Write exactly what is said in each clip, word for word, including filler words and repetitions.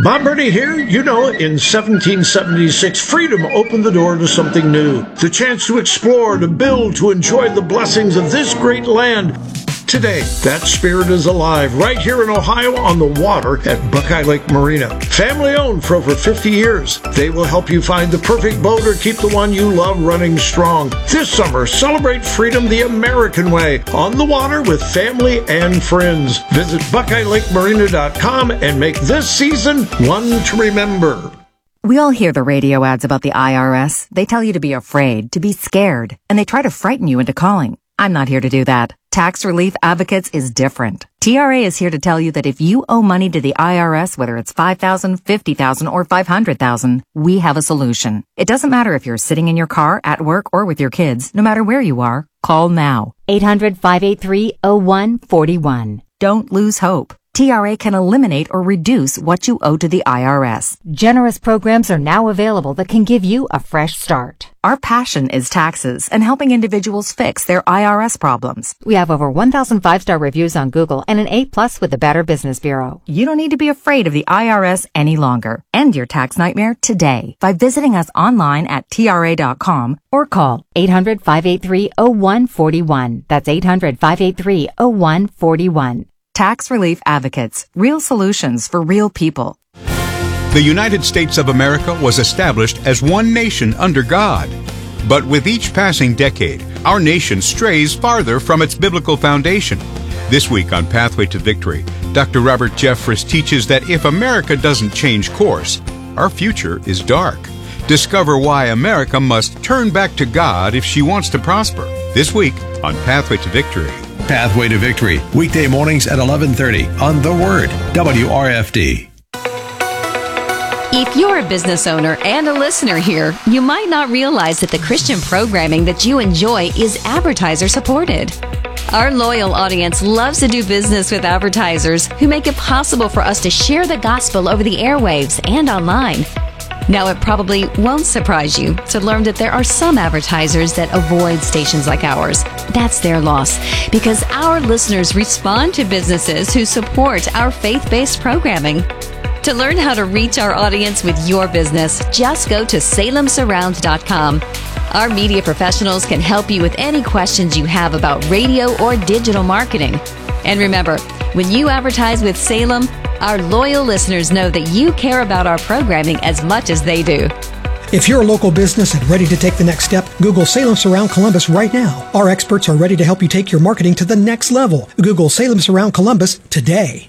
Bob Burney here. You know, in seventeen seventy-six, freedom opened the door to something new. The chance to explore, to build, to enjoy the blessings of this great land. Today, that spirit is alive right here in Ohio on the water at Buckeye Lake Marina. Family owned for over fifty years. They will help you find the perfect boat or keep the one you love running strong. This summer, celebrate freedom the American way on the water with family and friends. Visit buckeye lake marina dot com and make this season one to remember. We all hear the radio ads about the I R S. They tell you to be afraid, to be scared, and they try to frighten you into calling. I'm not here to do that. Tax Relief Advocates is different. T R A is here to tell you that if you owe money to the I R S, whether it's five thousand dollars, fifty thousand dollars, or five hundred thousand dollars, we have a solution. It doesn't matter if you're sitting in your car, at work, or with your kids. No matter where you are, call now. eight hundred, five eight three, oh one four one. Don't lose hope. T R A can eliminate or reduce what you owe to the I R S. Generous programs are now available that can give you a fresh start. Our passion is taxes and helping individuals fix their I R S problems. We have over one thousand five-star reviews on Google and an A plus with the Better Business Bureau. You don't need to be afraid of the I R S any longer. End your tax nightmare today by visiting us online at T R A dot com or call eight hundred, five eight three, oh one four one. That's eight hundred, five eight three, oh one four one. Tax Relief Advocates. Real solutions for real people. The United States of America was established as one nation under God. But with each passing decade, our nation strays farther from its biblical foundation. This week on Pathway to Victory, Doctor Robert Jeffress teaches that if America doesn't change course, our future is dark. Discover why America must turn back to God if she wants to prosper. This week on Pathway to Victory. Pathway to Victory, weekday mornings at eleven thirty on The Word, W R F D. If you're a business owner and a listener here, you might not realize that the Christian programming that you enjoy is advertiser supported. Our loyal audience loves to do business with advertisers who make it possible for us to share the gospel over the airwaves and online. Now, it probably won't surprise you to learn that there are some advertisers that avoid stations like ours. That's their loss, because our listeners respond to businesses who support our faith-based programming. To learn how to reach our audience with your business, just go to salem surround dot com. Our media professionals can help you with any questions you have about radio or digital marketing. And remember, when you advertise with Salem, our loyal listeners know that you care about our programming as much as they do. If you're a local business and ready to take the next step, Google Salem Surround Columbus right now. Our experts are ready to help you take your marketing to the next level. Google Salem Surround Columbus today.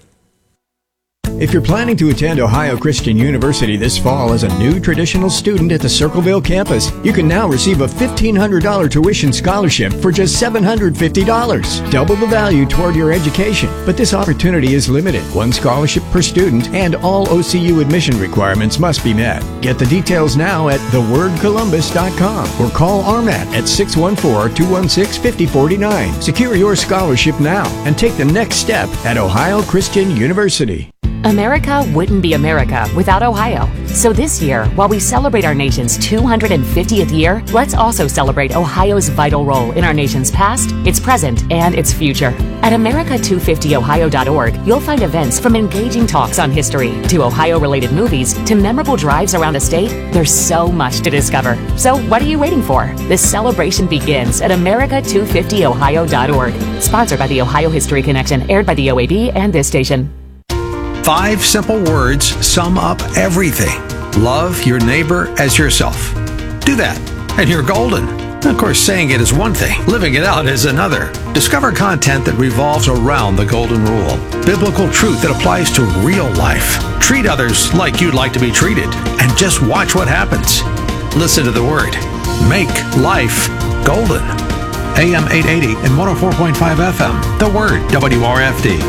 If you're planning to attend Ohio Christian University this fall as a new traditional student at the Circleville campus, you can now receive a fifteen hundred dollars tuition scholarship for just seven hundred fifty dollars. Double the value toward your education. But this opportunity is limited. One scholarship per student, and all O C U admission requirements must be met. Get the details now at the word columbus dot com or call R M A T at six one four, two one six, five zero four nine. Secure your scholarship now and take the next step at Ohio Christian University. America wouldn't be America without Ohio. So this year, while we celebrate our nation's two hundred fiftieth year, let's also celebrate Ohio's vital role in our nation's past, its present, and its future. At America two fifty ohio dot org, you'll find events from engaging talks on history to Ohio-related movies to memorable drives around the state. There's so much to discover. So what are you waiting for? This celebration begins at America two fifty ohio dot org. Sponsored by the Ohio History Connection, aired by the O A B and this station. Five simple words sum up everything. Love your neighbor as yourself. Do that, and you're golden. Of course, saying it is one thing, living it out is another. Discover content that revolves around the golden rule. Biblical truth that applies to real life. Treat others like you'd like to be treated, and just watch what happens. Listen to the Word. Make life golden. A M eight eighty and one oh four point five F M. The Word, W R F D.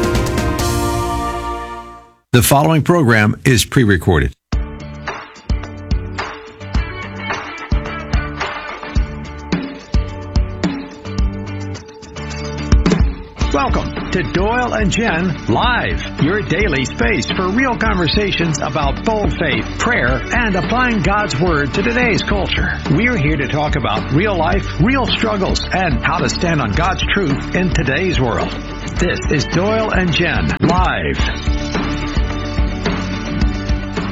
The following program is pre-recorded. Welcome to Doyle and Jen Live, your daily space for real conversations about bold faith, prayer, and applying God's Word to today's culture. We're here to talk about real life, real struggles, and how to stand on God's truth in today's world. This is Doyle and Jen Live.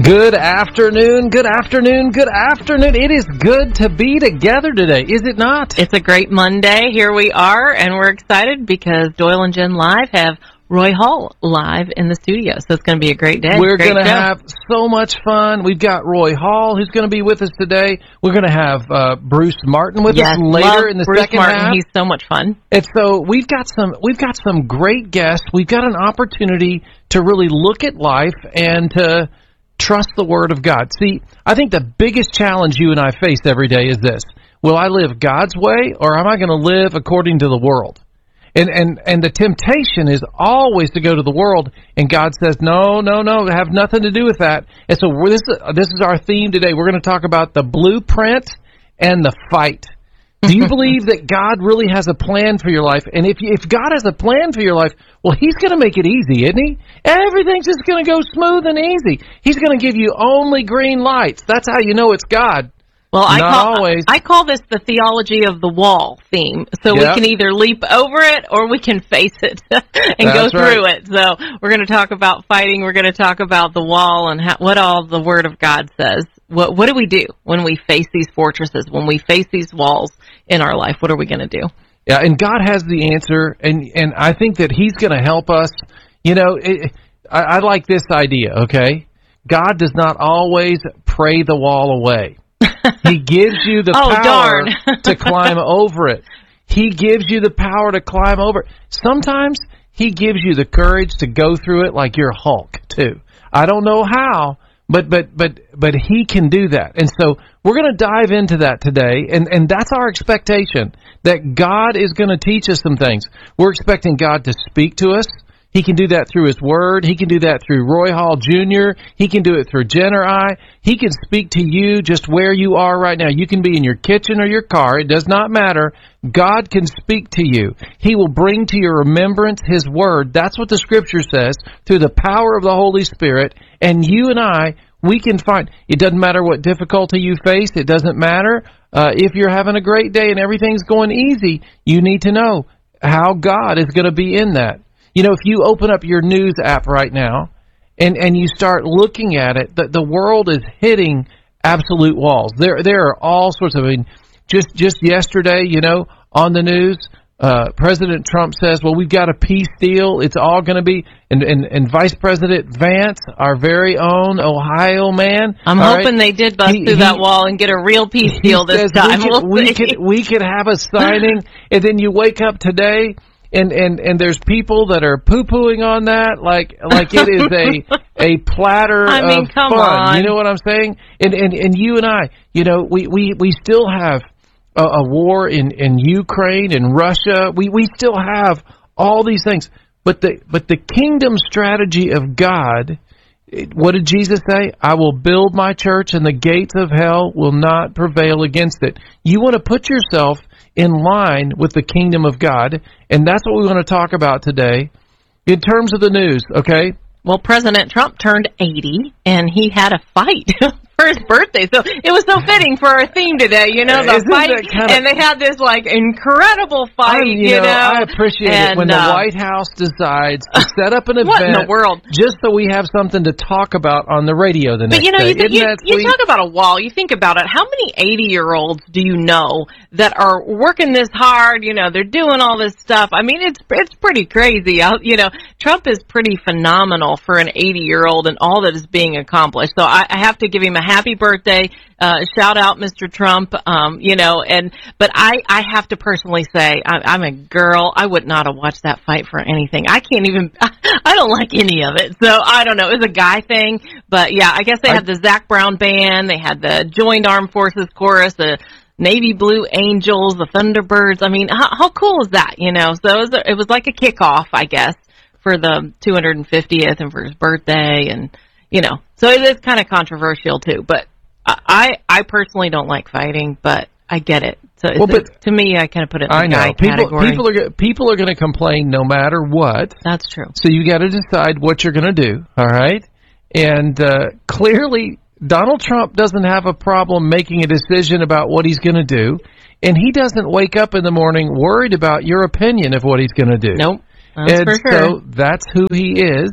Good afternoon, good afternoon, good afternoon. It is good to be together today, is it not? It's a great Monday. Here we are, and we're excited because Doyle and Jen Live have Roy Hall live in the studio, so it's going to be a great day. We're going to have so much fun. We've got Roy Hall, who's going to be with us today. We're going to have uh, Bruce Martin with yes, us later in the Bruce second Martin. half. He's so much fun. And so we've got some we've got some great guests. We've got an opportunity to really look at life and to trust the Word of God. See, I think the biggest challenge you and I face every day is this. Will I live God's way, or am I going to live according to the world? And, and, and the temptation is always to go to the world, and God says, no, no, no, have nothing to do with that. And so we're, this, this is our theme today. We're going to talk about the blueprint and the fight. Do you believe that God really has a plan for your life? And if you, if God has a plan for your life, well, He's going to make it easy, isn't He? Everything's just going to go smooth and easy. He's going to give you only green lights. That's how you know it's God. Well, I Not call always. I call this the theology of the wall theme. So Yep. we can either leap over it or we can face it and That's go through right. it. So we're going to talk about fighting. We're going to talk about the wall and how, what all the Word of God says. What what do we do when we face these fortresses? When we face these walls in our life, what are we going to do? Yeah, and God has the answer, and and I think that He's going to help us. You know, it, I, I like this idea. Okay, God does not always pray the wall away. He gives you the oh, power darn. to climb over it. He gives you the power to climb over it. Sometimes He gives you the courage to go through it like you're Hulk, too. I don't know how, but but but but He can do that. And so we're going to dive into that today, and, and that's our expectation, that God is going to teach us some things. We're expecting God to speak to us. He can do that through His Word. He can do that through Roy Hall Junior He can do it through Jen or I. He can speak to you just where you are right now. You can be in your kitchen or your car. It does not matter. God can speak to you. He will bring to your remembrance His Word. That's what the Scripture says, through the power of the Holy Spirit. And you and I, we can find, it doesn't matter what difficulty you face. It doesn't matter uh, if you're having a great day and everything's going easy. You need to know how God is going to be in that. You know, if you open up your news app right now and, and you start looking at it, the, the world is hitting absolute walls. There there are all sorts of, I mean, just, just yesterday, you know, on the news, uh, President Trump says, well, we've got a peace deal. It's all going to be, and, and, and Vice President Vance, our very own Ohio man. I'm hoping right, they did bust he, through he, that wall and get a real peace deal this says time. We could, we'll we, see. could, we could have a signing, and then you wake up today, And, and, and there's people that are poo-pooing on that like like it is a a platter I mean, of come fun. on. You know what I'm saying? And and, and you and I, you know, we, we, we still have a, a war in, in Ukraine and Russia. We we still have all these things. But the but the kingdom strategy of God, what did Jesus say? I will build my church and the gates of hell will not prevail against it. You want to put yourself in line with the kingdom of God, and that's what we want to talk about today in terms of the news, okay? Well, President Trump turned eighty, and he had a fight for his birthday, so it was so fitting for our theme today, you know, the Isn't fight, that kind of, and they had this, like, incredible fight, you, you know, know. I appreciate and, it when uh, the White House decides to set up an event. What in the world? Just so we have something to talk about on the radio the next But, you know, day. you, th- Isn't you, that you sweet? talk about a wall, you think about it, how many eighty-year-olds do you know that are working this hard, you know, they're doing all this stuff? I mean, it's it's pretty crazy. I, you know, Trump is pretty phenomenal for an eighty-year-old and all that is being accomplished. So I, I have to give him a happy birthday. Uh, shout out Mister Trump, um, you know, and, but I, I have to personally say, I, I'm a girl. I would not have watched that fight for anything. I can't even, I don't like any of it. So I don't know. It was a guy thing, but yeah, I guess they had the Zac Brown band. They had the Joined Armed Forces chorus, the Navy Blue Angels, the Thunderbirds. I mean, how, how cool is that? You know, so it was, a, it was like a kickoff, I guess, for the two hundred fiftieth and for his birthday. And, you know, so it is kind of controversial too, but I, I personally don't like fighting, but I get it. So it's, well, but, it's, to me, I kind of put it in the I know. guy People, category. people are people are going to complain no matter what. That's true. So you got to decide what you're going to do, all right? And uh, clearly, Donald Trump doesn't have a problem making a decision about what he's going to do, and he doesn't wake up in the morning worried about your opinion of what he's going to do. Nope. That's and for sure. so that's who he is.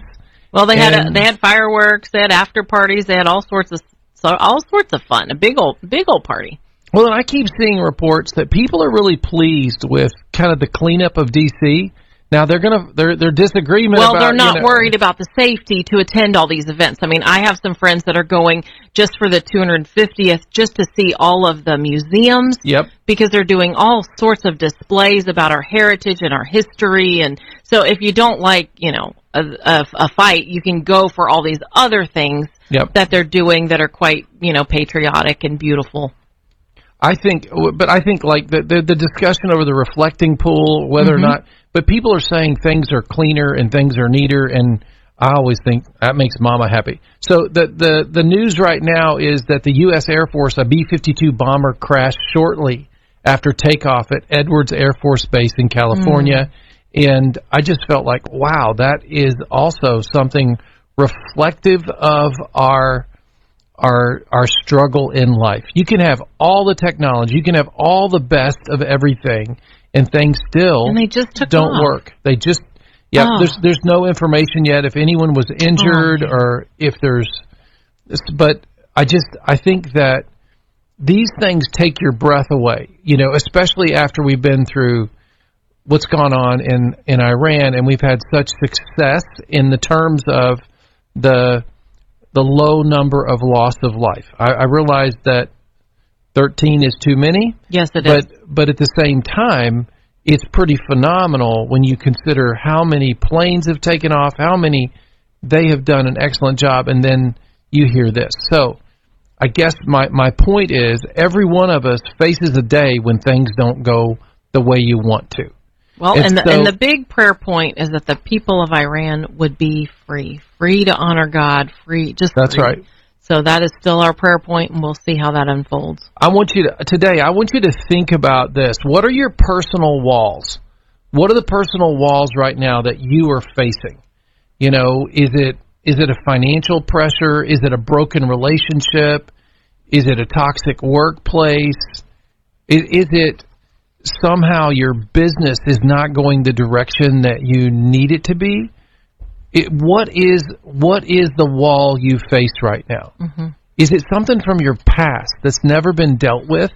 Well, they and, had a, they had fireworks, they had after parties, they had all sorts of so all sorts of fun. A big old big old party. Well, and I keep seeing reports that people are really pleased with kind of the cleanup of D C. Now they're gonna they're they're disagreement. Well, about, they're not you know, worried about the safety to attend all these events. I mean, I have some friends that are going just for the two hundred fiftieth, just to see all of the museums. Yep. Because they're doing all sorts of displays about our heritage and our history, and so if you don't like, you know, a, a, a fight, you can go for all these other things yep. that they're doing that are quite, you know, patriotic and beautiful. I think, but I think like the the, the discussion over the reflecting pool, whether Mm-hmm. or not, but people are saying things are cleaner and things are neater, and I always think that makes Mama happy. So the the the news right now is that the U S Air Force, a B fifty-two bomber crashed shortly after takeoff at Edwards Air Force Base in California, mm. and I just felt like, wow, that is also something reflective of our. Our our struggle in life. You can have all the technology, you can have all the best of everything, and things still and they just took don't off. work. They just yeah. Oh. There's there's no information yet if anyone was injured oh, or if there's. But I just I think that these things take your breath away. You know, especially after we've been through what's gone on in in Iran, and we've had such success in the terms of the. the low number of loss of life. I, I realize that thirteen is too many. Yes, it but, is. But at the same time, it's pretty phenomenal when you consider how many planes have taken off, how many they have done an excellent job, and then you hear this. So I guess my, my point is every one of us faces a day when things don't go the way you want to. Well, and, and the, so, and the big prayer point is that the people of Iran would be free, free to honor God, free, just That's free. right. So that is still our prayer point, and we'll see how that unfolds. I want you to, today, I want you to think about this. What are your personal walls? What are the personal walls right now that you are facing? You know, is it is it a financial pressure? Is it a broken relationship? Is it a toxic workplace? Is, is it somehow your business is not going the direction that you need it to be? It, what is what is the wall you face right now? Mm-hmm. Is it something from your past that's never been dealt with?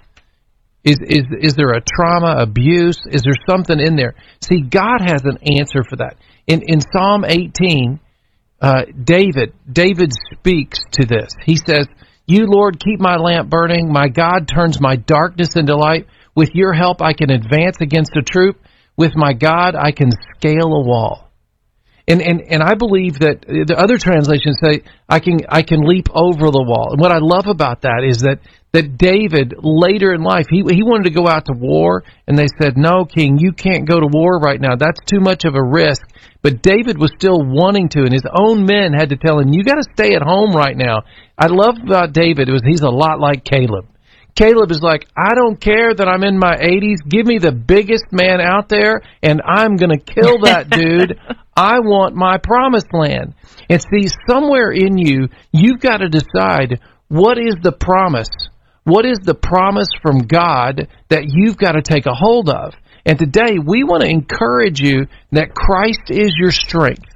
Is is is there a trauma, abuse? Is there something in there? See, God has an answer for that. In in Psalm eighteen, uh, David David speaks to this. He says, "You, Lord, keep my lamp burning. My God turns my darkness into light. With your help, I can advance against a troop. With my God, I can scale a wall." And, and and I believe that the other translations say, I can I can leap over the wall. And what I love about that is that, that David, later in life, he he wanted to go out to war, and they said, "No, King, you can't go to war right now. That's too much of a risk." But David was still wanting to, and his own men had to tell him, "You got to stay at home right now." I love about David, it was he's a lot like Caleb. Caleb is like, I don't care that I'm in my eighties. Give me the biggest man out there, and I'm going to kill that dude. I want my promised land. And see, somewhere in you, you've got to decide what is the promise. What is the promise from God that you've got to take a hold of? And today, we want to encourage you that Christ is your strength.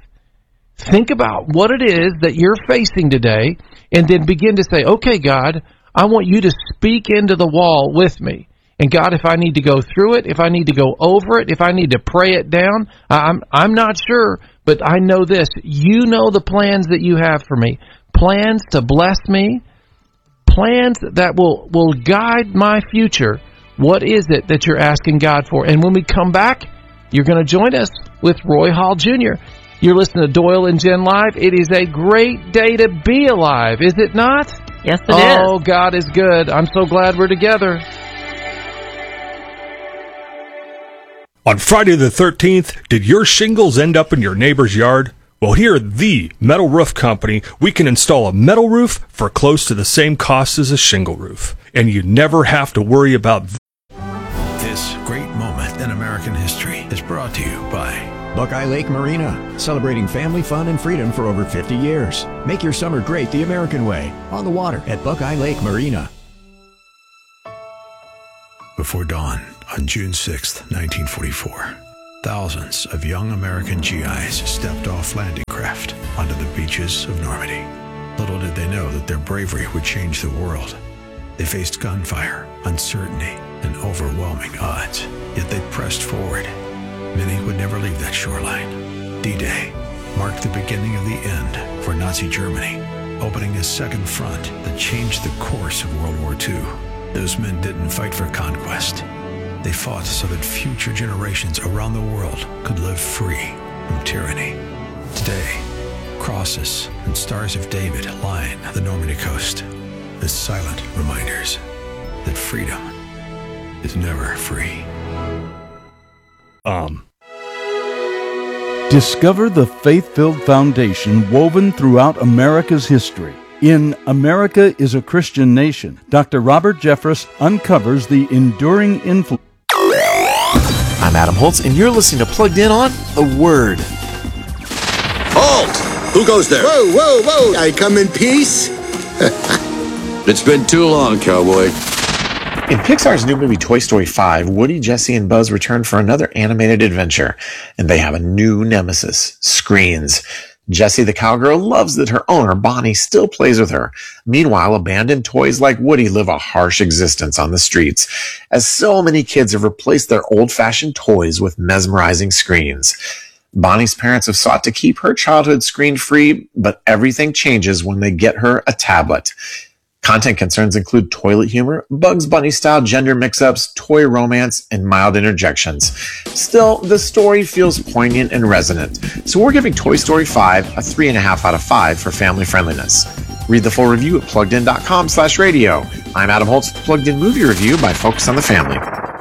Think about what it is that you're facing today, and then begin to say, okay, God, I want you to speak into the wall with me. And God, if I need to go through it, if I need to go over it, if I need to pray it down, I'm I'm not sure, but I know this. You know the plans that you have for me. Plans to bless me. Plans that will, will guide my future. What is it that you're asking God for? And when we come back, you're going to join us with Roy Hall Junior You're listening to Doyle and Jen Live. It is a great day to be alive, is it not? Yes, it oh, is. Oh, God is good. I'm so glad we're together. On Friday the thirteenth, did your shingles end up in your neighbor's yard? Well, here at the Metal Roof Company, we can install a metal roof for close to the same cost as a shingle roof. And you never have to worry about th- This great moment in American history is brought to you by Buckeye Lake Marina, celebrating family fun and freedom for over fifty years. Make your summer great the American way, on the water at Buckeye Lake Marina. Before dawn on June sixth, nineteen forty-four, thousands of young American G Is stepped off landing craft onto the beaches of Normandy. Little did they know that their bravery would change the world. They faced gunfire, uncertainty, and overwhelming odds, yet they pressed forward. Many would never leave that shoreline. D-Day marked the beginning of the end for Nazi Germany, opening a second front that changed the course of World War Two. Those men didn't fight for conquest. They fought so that future generations around the world could live free from tyranny. Today, crosses and stars of David line the Normandy coast as silent reminders that freedom is never free. Um. Discover the faith-filled foundation woven throughout America's history. In America is a Christian Nation, Doctor Robert Jeffress uncovers the enduring influence. I'm Adam Holtz, and you're listening to Plugged In on The Word. Halt! Who goes there? Whoa, whoa, whoa! I come in peace? It's been too long, cowboy. In Pixar's new movie Toy Story five, Woody, Jesse, and Buzz return for another animated adventure, and they have a new nemesis, screens. Jessie the cowgirl loves that her owner, Bonnie, still plays with her. Meanwhile, abandoned toys like Woody live a harsh existence on the streets, as so many kids have replaced their old-fashioned toys with mesmerizing screens. Bonnie's parents have sought to keep her childhood screen-free, but everything changes when they get her a tablet. Content concerns include toilet humor, Bugs Bunny-style gender mix-ups, toy romance, and mild interjections. Still, the story feels poignant and resonant, so we're giving Toy Story five a three point five out of five for family friendliness. Read the full review at pluggedin.com slash radio. I'm Adam Holtz with Plugged In Movie Review by Focus on the Family.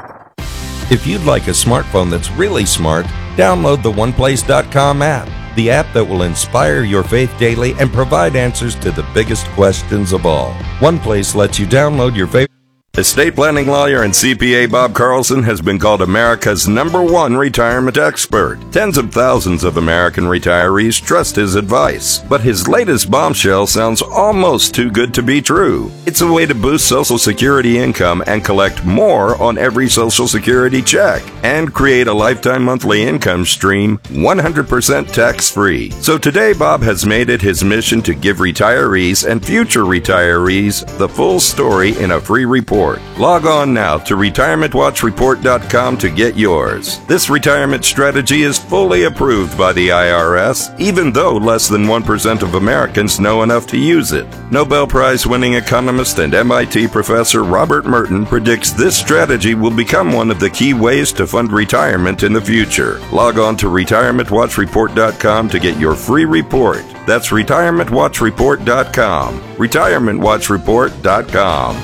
If you'd like a smartphone that's really smart, download the one place dot com app. The app that will inspire your faith daily and provide answers to the biggest questions of all. OnePlace lets you download your favorite. Estate planning lawyer and C P A Bob Carlson has been called America's number one retirement expert. Tens of thousands of American retirees trust his advice. But his latest bombshell sounds almost too good to be true. It's a way to boost Social Security income and collect more on every Social Security check and create a lifetime monthly income stream one hundred percent tax-free. So today, Bob has made it his mission to give retirees and future retirees the full story in a free report. Log on now to retirement watch report dot com to get yours. This retirement strategy is fully approved by the I R S, even though less than one percent of Americans know enough to use it. Nobel Prize-winning economist and M I T professor Robert Merton predicts this strategy will become one of the key ways to fund retirement in the future. Log on to retirement watch report dot com to get your free report. That's retirement watch report dot com. retirement watch report dot com.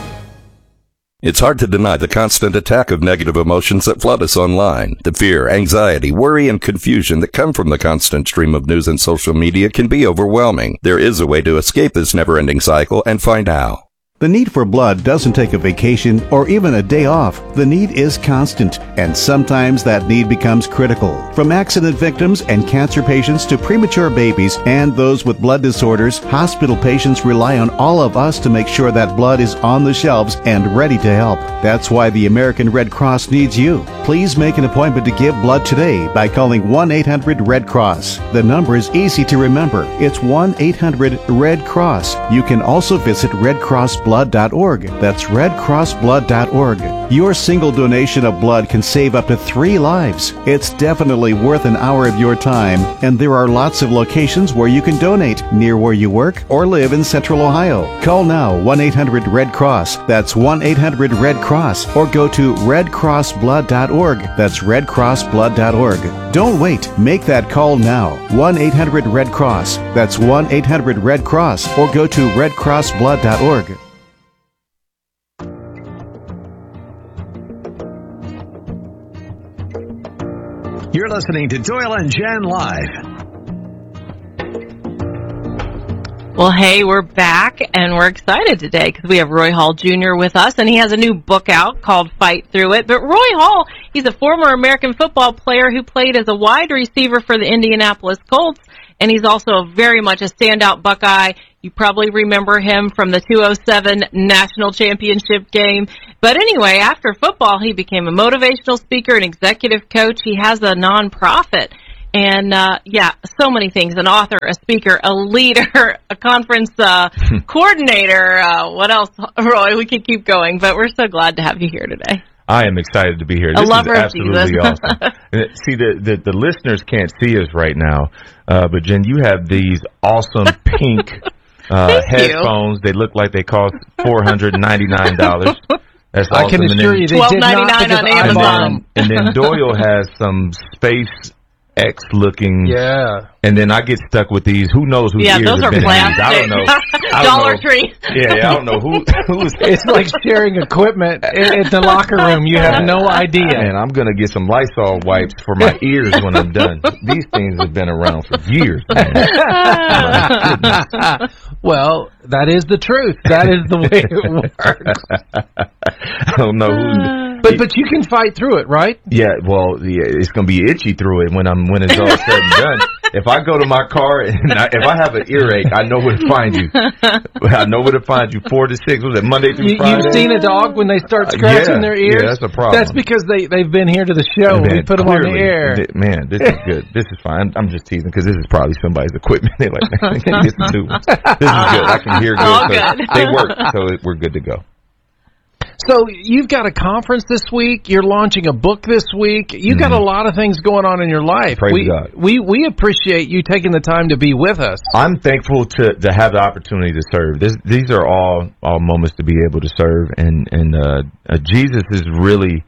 It's hard to deny the constant attack of negative emotions that flood us online. The fear, anxiety, worry, and confusion that come from the constant stream of news and social media can be overwhelming. There is a way to escape this never-ending cycle, and find how. The need for blood doesn't take a vacation or even a day off. The need is constant, and sometimes that need becomes critical. From accident victims and cancer patients to premature babies and those with blood disorders, hospital patients rely on all of us to make sure that blood is on the shelves and ready to help. That's why the American Red Cross needs you. Please make an appointment to give blood today by calling one eight hundred red cross. The number is easy to remember. It's one eight hundred red cross. You can also visit red cross blood dot org. That's red cross blood dot org. Your single donation of blood can save up to three lives. It's definitely worth an hour of your time, and there are lots of locations where you can donate near where you work or live in Central Ohio. Call now one eight hundred red cross. That's one eight hundred red cross, or go to red cross blood dot org. That's red cross blood dot org. Don't wait. Make that call now. one eight hundred red cross. That's one eight hundred red cross, or go to red cross blood dot org. You're listening to Doyle and Jen Live. Well, hey, we're back, and we're excited today because we have Roy Hall Junior with us, and he has a new book out called Fight Through It. But Roy Hall, he's a former American football player who played as a wide receiver for the Indianapolis Colts, and he's also very much a standout Buckeye. You probably remember him from the two oh seven National Championship game. But anyway, after football, he became a motivational speaker, an executive coach. He has a nonprofit. And, uh, yeah, so many things. An author, a speaker, a leader, a conference uh, coordinator. Uh, what else, Roy? We could keep going, but we're so glad to have you here today. I am excited to be here. A This lover is of absolutely Jesus. awesome. And see, the, the, the listeners can't see us right now, uh, but Jen, you have these awesome pink uh, headphones. They look like they cost four hundred ninety-nine dollars. That's I awesome. can assure you they did not because on I Amazon. bought them. And then Doyle has some space X looking. Yeah. And then I get stuck with these. Who knows whose Yeah, ears those have are been in these. plastic. I don't know. I don't Dollar know. Tree. Yeah, yeah, I don't know who who's. It's like sharing equipment in, in the locker room. You have no idea. And I'm gonna get some Lysol wipes for my ears when I'm done. These things have been around for years. Man. Well, that is the truth. That is the way it works. I don't know who. But but you can fight through it, right? Yeah, well, yeah, it's gonna be itchy through it when I'm when it's all said and done. If I go to my car and I, if I have an earache, I know where to find you. I know where to find you. Four to six. Was it Monday through You, Friday? you've seen a dog when they start Uh, scratching yeah, their ears? yeah, that's a problem. That's because they, they've been here to the show. Man, We put them on the clearly, air. th- Man, this is good. This is fine. I'm, I'm just teasing because this is probably somebody's equipment. They're like, man, get the two ones. This is good. I can hear good. All so good. They work, so it, we're good to go. So you've got a conference this week. You're launching a book this week. You've got a lot of things going on in your life. Praise we, God. We we appreciate you taking the time to be with us. I'm thankful to, to have the opportunity to serve. This, these are all, all moments to be able to serve, and and uh, uh, Jesus has really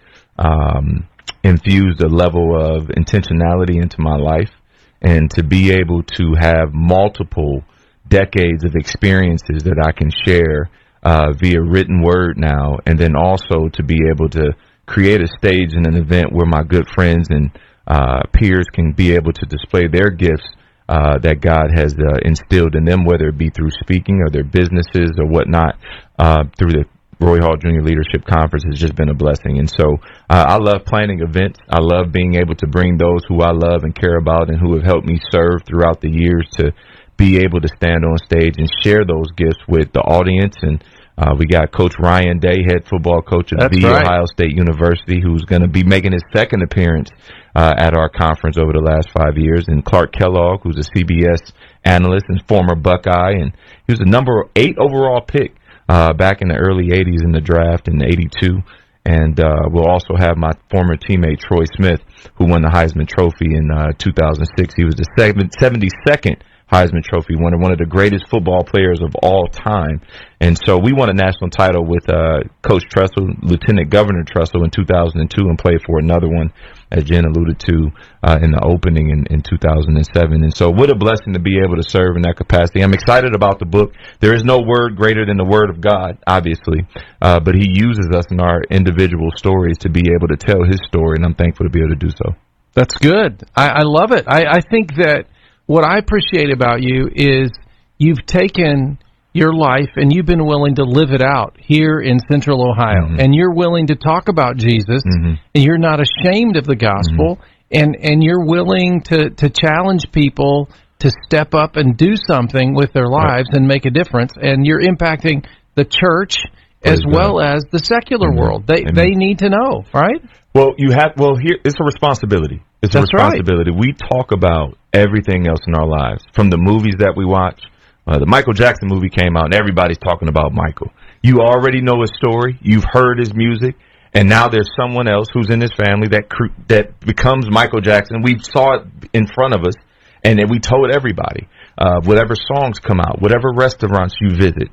um, infused a level of intentionality into my life, and to be able to have multiple decades of experiences that I can share uh, via written word now, and then also to be able to create a stage and an event where my good friends and uh, peers can be able to display their gifts uh, that God has uh, instilled in them, whether it be through speaking or their businesses or whatnot, uh, through the Roy Hall Junior Leadership Conference has just been a blessing. And so uh, I love planning events. I love being able to bring those who I love and care about and who have helped me serve throughout the years to be able to stand on stage and share those gifts with the audience. And uh, we got Coach Ryan Day, head football coach of That's the right. Ohio State University, who's going to be making his second appearance uh, at our conference over the last five years. And Clark Kellogg, who's a C B S analyst and former Buckeye, and he was the number eight overall pick uh, back in the early eighties in the draft in eighty-two. And uh, we'll also have my former teammate Troy Smith, who won the Heisman Trophy in uh, two thousand six. He was the seventy-second Heisman Trophy winner, one of the greatest football players of all time. And so we won a national title with uh, Coach Tressel, Lieutenant Governor Tressel in two thousand two, and played for another one, as Jen alluded to, uh, in the opening in, in two thousand seven. And so what a blessing to be able to serve in that capacity. I'm excited about the book. There is no word greater than the Word of God, obviously, uh, but He uses us in our individual stories to be able to tell His story, and I'm thankful to be able to do so. That's good. I, I love it. I, I think that what I appreciate about you is you've taken your life and you've been willing to live it out here in Central Ohio. Mm-hmm. And you're willing to talk about Jesus, mm-hmm. and you're not ashamed of the gospel, mm-hmm. and, and you're willing to, to challenge people to step up and do something with their lives right. and make a difference. And you're impacting the church Praise as God. well as the secular mm-hmm. world. They Amen. they need to know, right? Well, you have. Well, here it's a responsibility. It's a That's responsibility. Right. We talk about everything else in our lives, from the movies that we watch. Uh, the Michael Jackson movie came out, and everybody's talking about Michael. You already know his story. You've heard his music, and now there's someone else who's in his family that cr- that becomes Michael Jackson. We saw it in front of us, and then we told everybody. Uh, whatever songs come out, whatever restaurants you visit,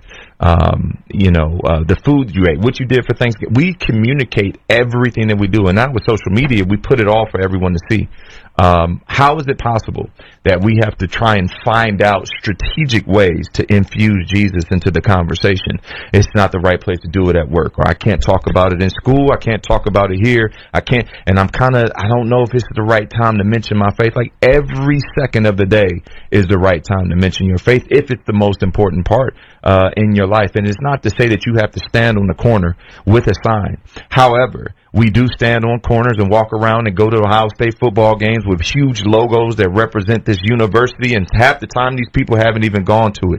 um, you know, uh, the food you ate, what you did for Thanksgiving. We communicate everything that we do. And now with social media, we put it all for everyone to see. Um, how is it possible that we have to try and find out strategic ways to infuse Jesus into the conversation? It's not the right place to do it at work, or I can't talk about it in school. I can't talk about it here. I can't, and I'm kind of, I don't know if it's the right time to mention my faith. Like every second of the day is the right time to mention your faith if it's the most important part uh, in your life. And it's not to say that you have to stand on the corner with a sign. However, we do stand on corners and walk around and go to Ohio State football games with huge logos that represent this university, and half the time these people haven't even gone to it.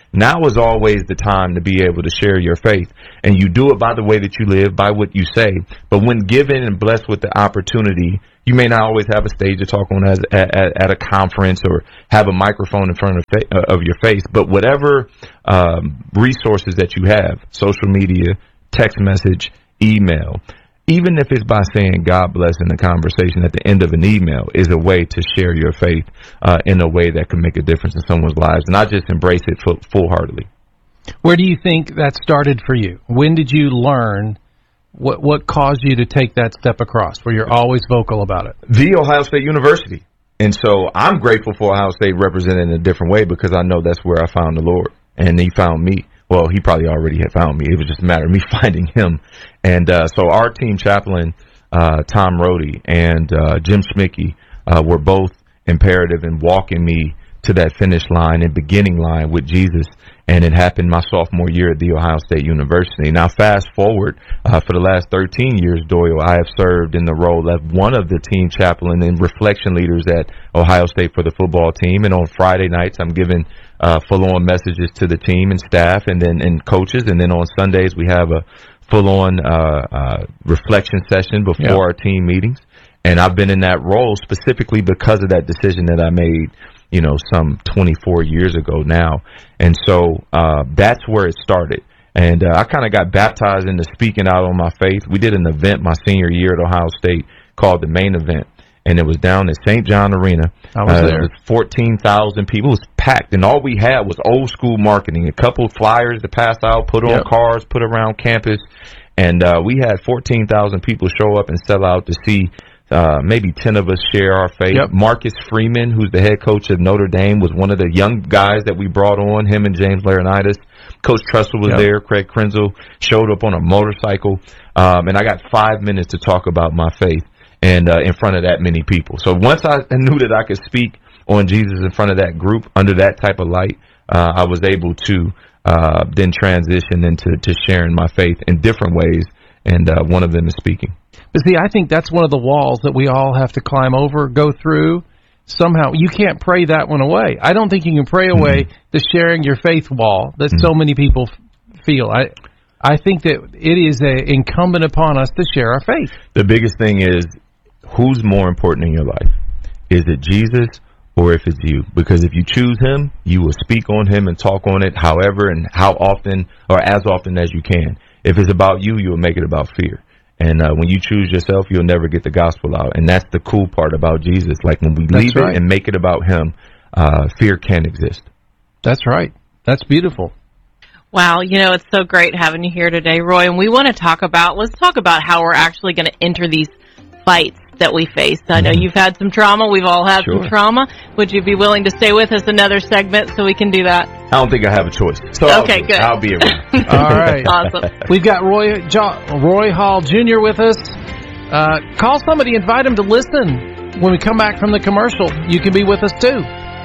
Now is always the time to be able to share your faith. And you do it by the way that you live, by what you say. But when given and blessed with the opportunity, you may not always have a stage to talk on as, at, at a conference or have a microphone in front of, fa- of your face. But whatever um, resources that you have, social media, text message, email, even if it's by saying God bless in the conversation at the end of an email, is a way to share your faith uh, in a way that can make a difference in someone's lives, and not just embrace it full, full-heartedly. Where do you think that started for you? When did you learn what what caused you to take that step across, where you're always vocal about it? The Ohio State University. And so I'm grateful for Ohio State represented in a different way, because I know that's where I found the Lord, and he found me. Well, he probably already had found me. It was just a matter of me finding him. And uh, so our team chaplain, uh, Tom Rohde, and uh, Jim Schmickey uh, were both imperative in walking me to that finish line and beginning line with Jesus. And it happened my sophomore year at The Ohio State University. Now, fast forward, uh, for the last thirteen years, Doyle, I have served in the role of one of the team chaplain and reflection leaders at Ohio State for the football team. And on Friday nights, I'm giving uh, full-on messages to the team and staff and then and coaches. And then on Sundays, we have a full-on uh, uh, reflection session before yep. our team meetings. And I've been in that role specifically because of that decision that I made, you know, some twenty-four years ago now. And so uh, that's where it started. And uh, I kind of got baptized into speaking out on my faith. We did an event my senior year at Ohio State called the Main Event, and it was down at Saint John Arena. I was uh, there. It was fourteen thousand people. It was packed, and all we had was old school marketing, a couple of flyers to pass out, put on Yep. cars, put around campus. And uh, we had fourteen thousand people show up and sell out to see Uh, maybe ten of us share our faith. Yep. Marcus Freeman, who's the head coach of Notre Dame, was one of the young guys that we brought on, him and James Laurinaitis. Coach Tressel was Yep. there. Craig Krenzel showed up on a motorcycle. Um, and I got five minutes to talk about my faith and uh, in front of that many people. So once I knew that I could speak on Jesus in front of that group under that type of light, uh, I was able to uh, then transition into to sharing my faith in different ways. And uh, one of them is speaking. But see, I think that's one of the walls that we all have to climb over, go through. Somehow, you can't pray that one away. I don't think you can pray away mm-hmm. the sharing your faith wall that mm-hmm. so many people f- feel. I I think that it is a, incumbent upon us to share our faith. The biggest thing is, who's more important in your life? Is it Jesus or if it's you? Because if you choose him, you will speak on him and talk on it however and how often or as often as you can. If it's about you, you'll make it about fear. And uh, when you choose yourself, you'll never get the gospel out. And that's the cool part about Jesus. Like when we That's leave right. it and make it about him, uh, fear can't exist. That's right. That's beautiful. Wow, you know, it's so great having you here today, Roy. And we want to talk about, let's talk about how we're actually going to enter these fights that we face. I know you've had some trauma. We've all had Sure. some trauma. Would you be willing to stay with us another segment so we can do that? I don't think I have a choice. So Okay, I'll, good. I'll be around. All right. Awesome. We've got Roy jo- Roy Hall Junior with us. Uh, call somebody, invite them to listen. When we come back from the commercial, you can be with us too.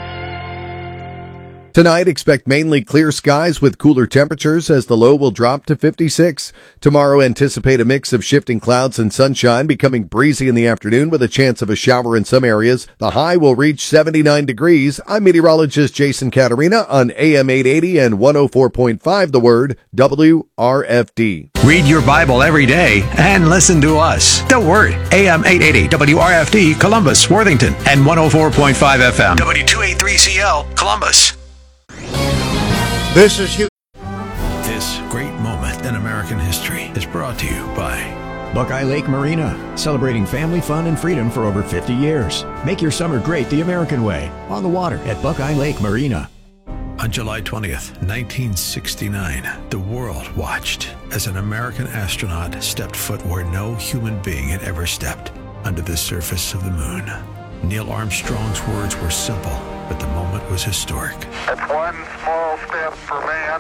Tonight, expect mainly clear skies with cooler temperatures as the low will drop to fifty-six. Tomorrow, anticipate a mix of shifting clouds and sunshine, becoming breezy in the afternoon with a chance of a shower in some areas. The high will reach seventy-nine degrees. I'm meteorologist Jason Caterina on A M eight eighty and one oh four point five The Word, W R F D. Read your Bible every day and listen to us. The Word, A M eight eighty, W R F D, Columbus, Worthington, and one oh four point five F M, W two eighty-three C L, Columbus. This is Hugh. This great moment in American history is brought to you by Buckeye Lake Marina, celebrating family fun and freedom for over fifty years. Make your summer great the American way, on the water at Buckeye Lake Marina. On July twentieth, nineteen sixty-nine, the world watched as an American astronaut stepped foot where no human being had ever stepped, under the surface of the moon. Neil Armstrong's words were simple, but the moment was historic. It's one small step for man,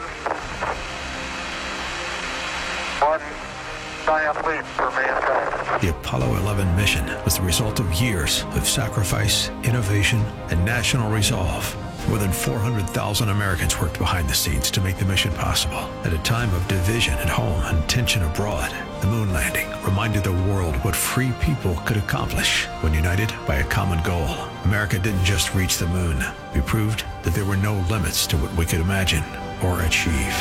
one giant leap for mankind. The Apollo eleven mission was the result of years of sacrifice, innovation, and national resolve. More than four hundred thousand Americans worked behind the scenes to make the mission possible. At a time of division at home and tension abroad, the moon landing reminded the world what free people could accomplish when united by a common goal. America didn't just reach the moon. We proved that there were no limits to what we could imagine or achieve.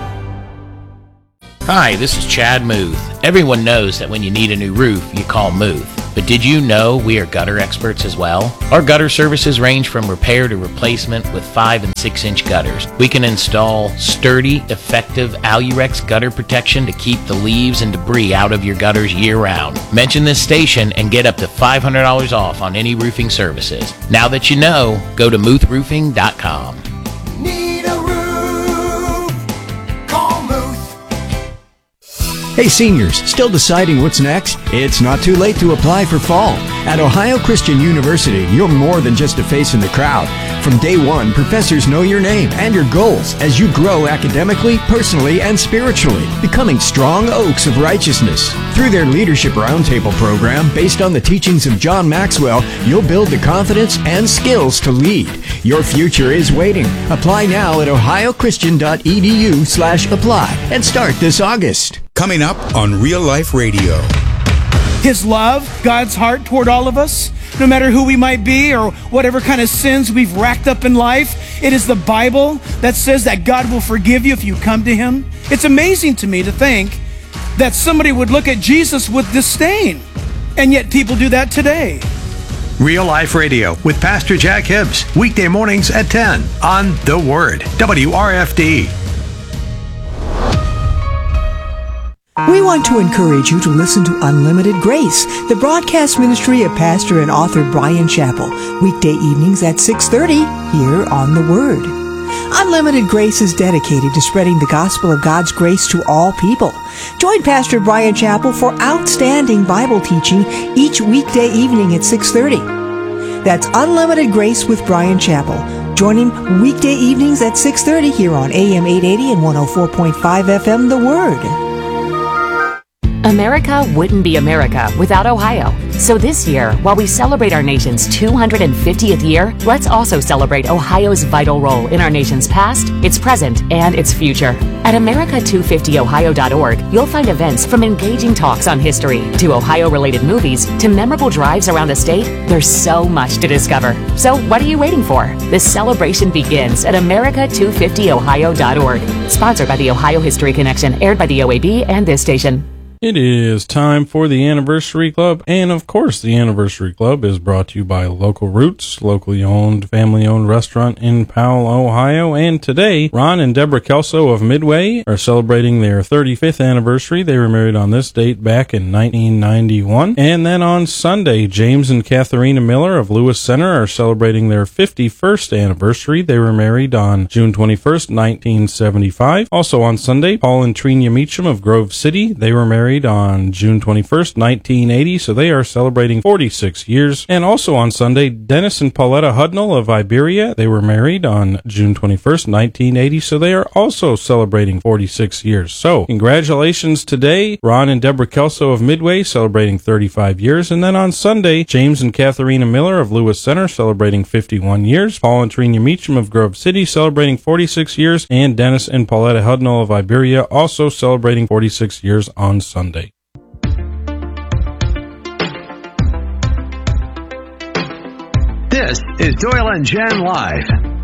Hi, this is Chad Muth. Everyone knows that when you need a new roof, you call Muth. But did you know we are gutter experts as well? Our gutter services range from repair to replacement with five and six inch gutters. We can install sturdy, effective Alurex gutter protection to keep the leaves and debris out of your gutters year round. Mention this station and get up to five hundred dollars off on any roofing services. Now that you know, go to muth roofing dot com. Need a roof? Call Muth. Hey seniors, still deciding what's next? It's not too late to apply for fall. At Ohio Christian University, you're more than just a face in the crowd. From day one, professors know your name and your goals as you grow academically, personally, and spiritually, becoming strong oaks of righteousness. Through their Leadership Roundtable program, based on the teachings of John Maxwell, you'll build the confidence and skills to lead. Your future is waiting. Apply now at ohio christian dot e d u slash apply and start this August. Coming up on Real Life Radio. His love, God's heart toward all of us, no matter who we might be or whatever kind of sins we've racked up in life. It is the Bible that says that God will forgive you if you come to Him. It's amazing to me to think that somebody would look at Jesus with disdain, and yet people do that today. Real Life Radio with Pastor Jack Hibbs, weekday mornings at ten on The Word, W R F D. We want to encourage you to listen to Unlimited Grace, the broadcast ministry of pastor and author Bryan Chapell, weekday evenings at six thirty here on The Word. Unlimited Grace is dedicated to spreading the gospel of God's grace to all people. Join Pastor Bryan Chapell for outstanding Bible teaching each weekday evening at six thirty. That's Unlimited Grace with Bryan Chapell, joining weekday evenings at six thirty here on A M eight eighty and one oh four point five F M The Word. America wouldn't be America without Ohio. So this year, while we celebrate our nation's two hundred fiftieth year, let's also celebrate Ohio's vital role in our nation's past, its present, and its future. At america two fifty ohio dot org, you'll find events from engaging talks on history to Ohio-related movies to memorable drives around the state. There's so much to discover. So what are you waiting for? The celebration begins at america two fifty ohio dot org. Sponsored by the Ohio History Connection, aired by the O A B and this station. It is time for the Anniversary Club, and of course the Anniversary Club is brought to you by Local Roots, locally owned, family-owned restaurant in Powell, Ohio, and today, Ron and Deborah Kelso of Midway are celebrating their thirty-fifth anniversary. They were married on this date back in nineteen ninety-one, and then on Sunday, James and Katharina Miller of Lewis Center are celebrating their fifty-first anniversary. They were married on June twenty-first, nineteen seventy-five. Also on Sunday, Paul and Trina Meacham of Grove City, they were married on June twenty-first, nineteen eighty, so they are celebrating forty-six years. And also on Sunday, Dennis and Pauletta Hudnall of Iberia, they were married on June twenty-first, nineteen eighty, so they are also celebrating forty-six years. So, congratulations today, Ron and Deborah Kelso of Midway celebrating thirty-five years, and then on Sunday, James and Katharina Miller of Lewis Center celebrating fifty-one years, Paul and Trina Meacham of Grove City celebrating forty-six years, and Dennis and Pauletta Hudnall of Iberia also celebrating forty-six years on Sunday. Sunday. This is Doyle and Jen Live.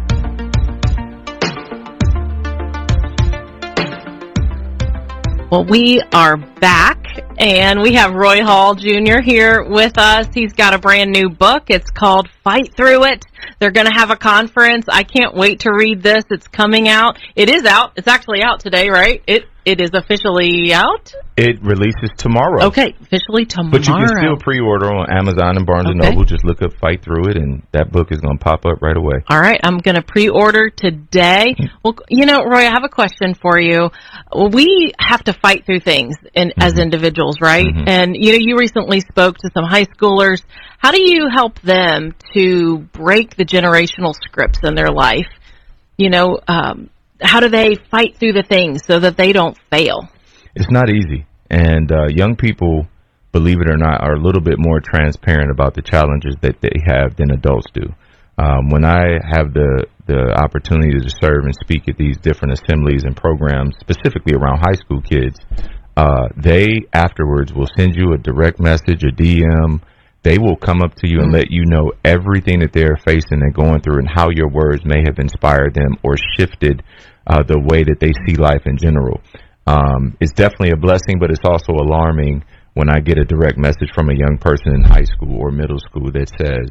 Well, we are back, and we have Roy Hall Junior here with us. He's got a brand new book. It's called Fight Through It. They're going to have a conference. I can't wait to read this. It's coming out. It is out. It's actually out today, right? It It is officially out? It releases tomorrow. Okay, officially tomorrow. But you can still pre-order on Amazon and Barnes and Okay. Noble. Just look up Fight Through It, and that book is going to pop up right away. All right, I'm going to pre-order today. Well, you know, Roy, I have a question for you. We have to fight through things in, mm-hmm. as individuals, right? Mm-hmm. And, you know, you recently spoke to some high schoolers. How do you help them to break the generational scripts in their life? You know, um, how do they fight through the things so that they don't fail? It's not easy. And uh, young people, believe it or not, are a little bit more transparent about the challenges that they have than adults do. Um, when I have the, the opportunity to serve and speak at these different assemblies and programs, specifically around high school kids, uh, they afterwards will send you a direct message, a D M, they will come up to you and let you know everything that they're facing and going through and how your words may have inspired them or shifted uh, the way that they see life in general. Um, it's definitely a blessing, but it's also alarming when I get a direct message from a young person in high school or middle school that says,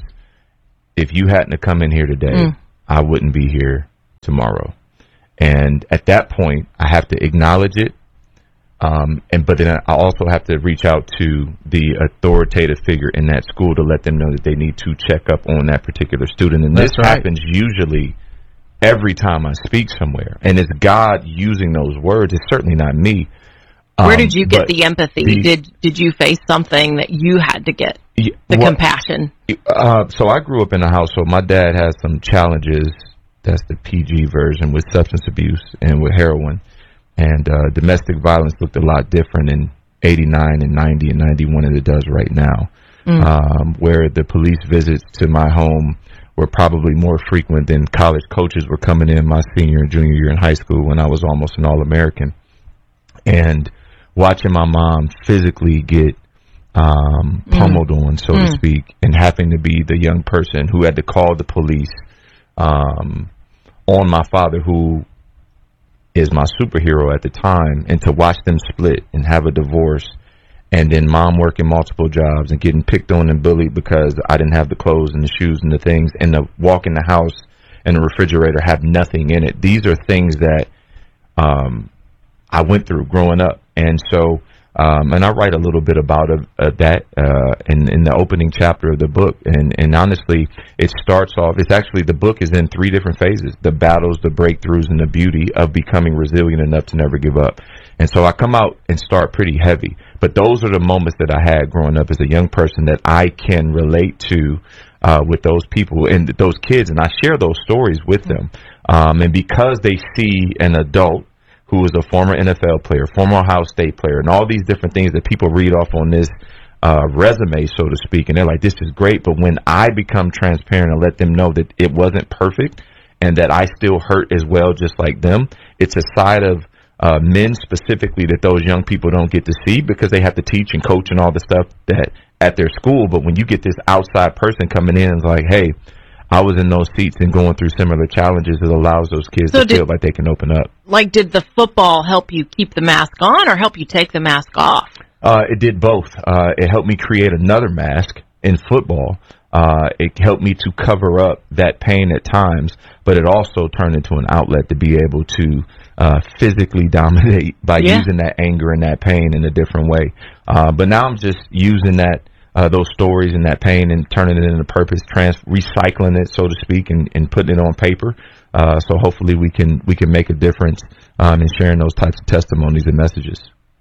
if you hadn't have come in here today, mm. I wouldn't be here tomorrow. And at that point, I have to acknowledge it. Um, and but then I also have to reach out to the authoritative figure in that school to let them know that they need to check up on that particular student. And That's this right. happens usually every time I speak somewhere. And it's God using those words. It's certainly not me. Um, Where did you get the empathy? The, did did you face something that you had to get the well, compassion? Uh, so I grew up in a household. My dad has some challenges. That's the P G version with substance abuse and with heroin. And uh, domestic violence looked a lot different in eighty-nine and ninety and ninety-one than it does right now, mm. um, where the police visits to my home were probably more frequent than college coaches were coming in my senior and junior year in high school when I was almost an All-American. And watching my mom physically get um, pummeled mm. on, so mm. to speak, and having to be the young person who had to call the police um, on my father, who is my superhero at the time, and to watch them split and have a divorce, and then mom working multiple jobs and getting picked on and bullied because I didn't have the clothes and the shoes and the things, and to walk in the house and the refrigerator have nothing in it. These are things that um, I went through growing up. And so, um, and I write a little bit about uh, uh, that uh, in, in the opening chapter of the book. And, and honestly, it starts off, it's actually, the book is in three different phases: the battles, the breakthroughs, and the beauty of becoming resilient enough to never give up. And so I come out and start pretty heavy. But those are the moments that I had growing up as a young person that I can relate to uh, with those people and those kids. And I share those stories with them. Um, and because they see an adult who is a former N F L player, former Ohio State player, and all these different things that people read off on this uh, resume, so to speak, and they're like, this is great. But when I become transparent and let them know that it wasn't perfect and that I still hurt as well, just like them, it's a side of uh, men specifically that those young people don't get to see because they have to teach and coach and all the stuff that at their school. But when you get this outside person coming in and it's like, hey, I was in those seats and going through similar challenges, it allows those kids so to did, feel like they can open up. Like, did the football help you keep the mask on or help you take the mask off? Uh, it did both. Uh, it helped me create another mask in football. Uh, it helped me to cover up that pain at times, but it also turned into an outlet to be able to uh, physically dominate by yeah. using that anger and that pain in a different way. Uh, but now I'm just using that Uh, those stories and that pain and turning it into purpose, trans- recycling it, so to speak, and, and putting it on paper. Uh, so hopefully we can we can make a difference um, in sharing those types of testimonies and messages.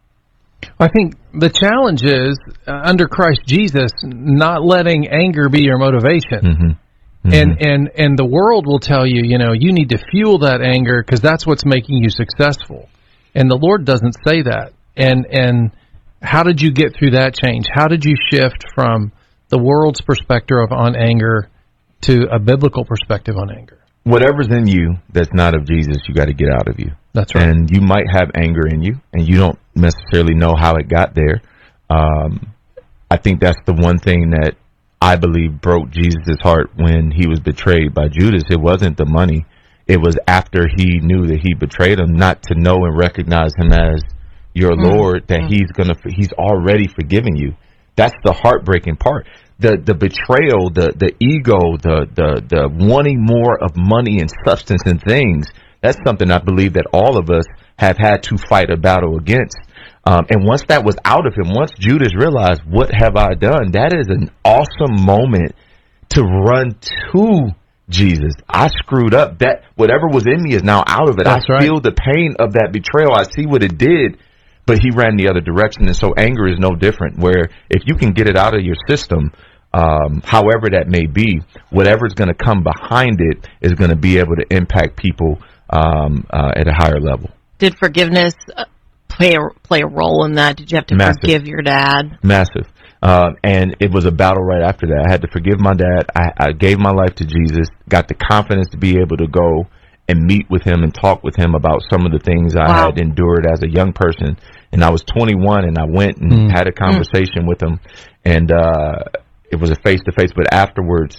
I think the challenge is uh, under Christ Jesus, not letting anger be your motivation. Mm-hmm. Mm-hmm. And, and, and the world will tell you, you know, you need to fuel that anger because that's what's making you successful. And the Lord doesn't say that. And, and, how did you get through that change? How did you shift from the world's perspective on anger to a biblical perspective on anger? Whatever's in you that's not of Jesus, you got to get out of you. That's right. And you might have anger in you, and you don't necessarily know how it got there. Um, I think that's the one thing that I believe broke Jesus' heart when he was betrayed by Judas. It wasn't the money. It was after he knew that he betrayed him, not to know and recognize him as your mm-hmm. Lord, that mm-hmm. he's gonna, he's already forgiven you. That's the heartbreaking part. The the betrayal, the the ego, the the the wanting more of money and substance and things. That's something I believe that all of us have had to fight a battle against. Um, and once that was out of him, once Judas realized, what have I done? That is an awesome moment to run to Jesus. I screwed up. That whatever was in me is now out of it. That's I right. feel the pain of that betrayal. I see what it did. But he ran the other direction, and so anger is no different, where if you can get it out of your system, um, however that may be, whatever's going to come behind it is going to be able to impact people um, uh, at a higher level. Did forgiveness play a, play a role in that? Did you have to Massive. forgive your dad? Massive. Uh, and it was a battle right after that. I had to forgive my dad. I, I gave my life to Jesus, got the confidence to be able to go and meet with him and talk with him about some of the things I wow. had endured as a young person. And I was twenty-one, and I went and mm. had a conversation mm. with him. And uh, it was a face-to-face, but afterwards,